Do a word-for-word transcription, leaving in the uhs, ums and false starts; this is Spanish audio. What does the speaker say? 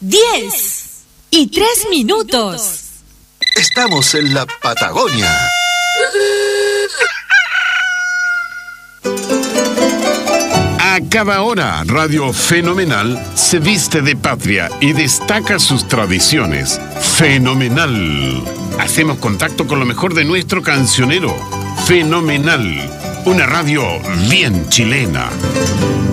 diez y tres minutos. Estamos en la Patagonia. A cada hora, Radio Fenomenal se viste de patria y destaca sus tradiciones. Fenomenal. Hacemos contacto con lo mejor de nuestro cancionero. Fenomenal. Una radio bien chilena.